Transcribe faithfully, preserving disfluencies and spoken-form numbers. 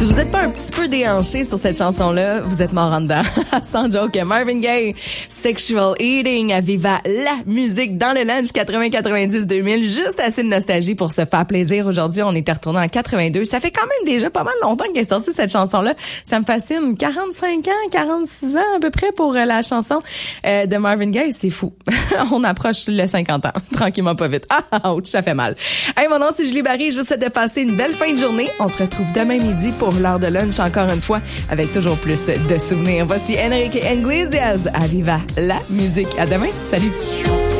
Si vous n'êtes pas un petit peu déhanché sur cette chanson-là, vous êtes mort en dedans. Sans joke, Marvin Gaye, Sexual Eating, à Viva la musique dans le lunch quatre-vingts quatre-vingt-dix deux mille. Juste assez de nostalgie pour se faire plaisir. Aujourd'hui, on était retourné en quatre-vingt-deux. Ça fait quand même déjà pas mal longtemps qu'elle est sortie cette chanson-là. Ça me fascine. quarante-cinq ans, quarante-six ans à peu près pour euh, la chanson euh, de Marvin Gaye. C'est fou. On approche le cinquante ans. Tranquillement, pas vite. Ah, ouch, ça fait mal. Hey, mon nom, c'est Julie Barry. Je vous souhaite de passer une belle fin de journée. On se retrouve demain midi pour l'heure de lunch, encore une fois, avec toujours plus de souvenirs. Voici Enrique Iglesias à Viva la musique. À demain. Salut.